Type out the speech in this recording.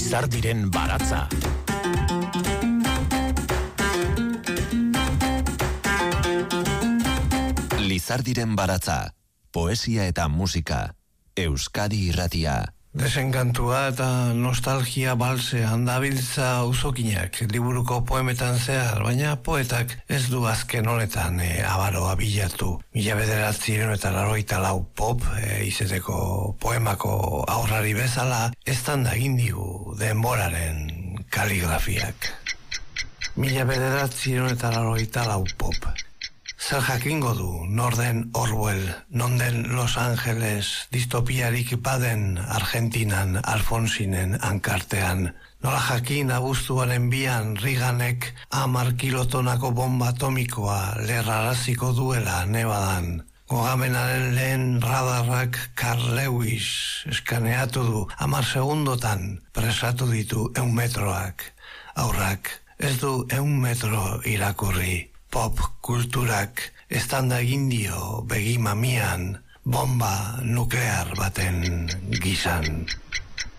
Lizardiren baratza. Lizardiren baratza, poesia eta musika, Euskadi Irratia. Desenkantua eta nostalgia balsean dabiltza uzokinak liburuko poemetan zehar, baina poetak ez du azken honetan abaroa bilatu. 1984 pop izeteko poemako aurrari bezala estanda egin digu denboraren kaligrafiak. 1984 pop. Zer jakingo du, norden Orwell, nonden Los Angeles, distopiarik baden Argentinan, Alfonsinen hankartean. Nola jakin abuztuaren bian Reaganek 10 kilotonako bomba atomikoa lerraraziko duela Nevadan. Gogamenaren lehen radarrak Carl Lewis eskaneatu du 10 segundotan presatu ditu 100 metroak. Aurrak ez du 100 metro irakurri. Pop kulturak estanda egin dio begi mamian bomba nuklear baten gizan.